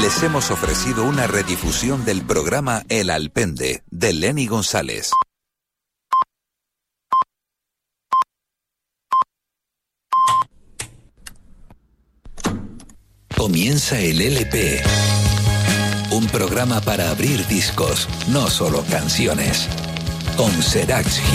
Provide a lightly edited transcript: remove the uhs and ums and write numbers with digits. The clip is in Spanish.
les hemos ofrecido una redifusión del programa El Alpende, de Lenny González. Comienza el LP. Un programa para abrir discos, no solo canciones. Con Serac